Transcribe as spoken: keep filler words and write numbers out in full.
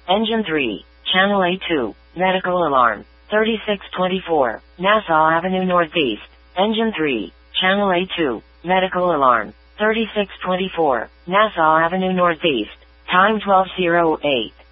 Engine three, Channel A two, medical alarm, thirty-six twenty-four, Nassau Avenue Northeast. Engine three, Channel A two, medical alarm, thirty-six twenty-four, Nassau Avenue Northeast. Time twelve oh eight.